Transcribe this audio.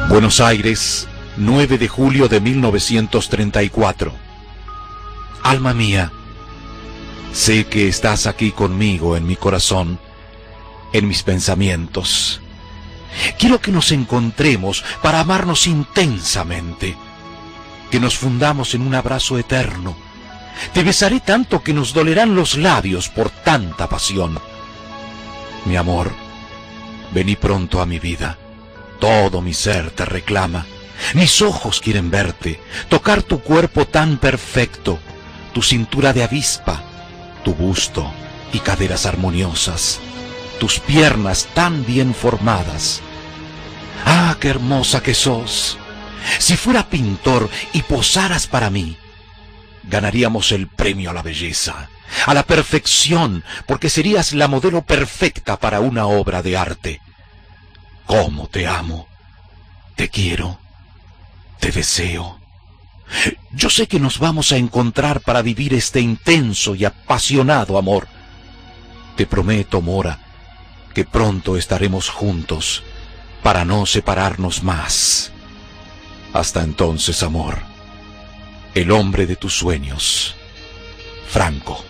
Buenos Aires, 9 de julio de 1934. Alma mía, sé que estás aquí conmigo en mi corazón, en mis pensamientos. Quiero que nos encontremos para amarnos intensamente, que nos fundamos en un abrazo eterno. Te besaré tanto que nos dolerán los labios por tanta pasión. Mi amor, vení pronto a mi vida. Todo mi ser te reclama. Mis ojos quieren verte, tocar tu cuerpo tan perfecto, tu cintura de avispa, tu busto y caderas armoniosas, tus piernas tan bien formadas. ¡Ah, qué hermosa que sos! Si fuera pintor y posaras para mí, ganaríamos el premio a la belleza, a la perfección, porque serías la modelo perfecta para una obra de arte. ¡Cómo te amo! Te quiero, te deseo. Yo sé que nos vamos a encontrar para vivir este intenso y apasionado amor. Te prometo, Mora, que pronto estaremos juntos para no separarnos más. Hasta entonces, amor, el hombre de tus sueños, Franco.